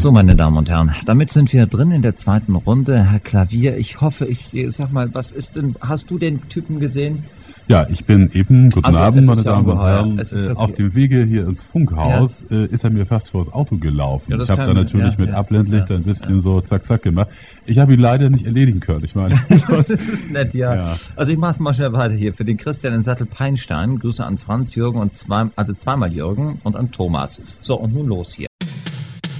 So, meine Damen und Herren, damit sind wir drin in der zweiten Runde. Herr Klavier, ich hoffe, sag mal, hast du den Typen gesehen? Ja, ich bin eben, guten Abend, meine Damen und Herren, wirklich auf dem Wege hier ins Funkhaus ist er mir fast vors Auto gelaufen. Ja, ich habe da natürlich mit Abblendlicht ein bisschen so zack, zack gemacht. Ich habe ihn leider nicht erledigen können. Ich meine, das ist nett, ja. Also ich mache es mal schnell weiter hier. Für den Christian in Sattel-Peinstein, Grüße an Franz, Jürgen und zweimal Jürgen und an Thomas. So, und nun los hier.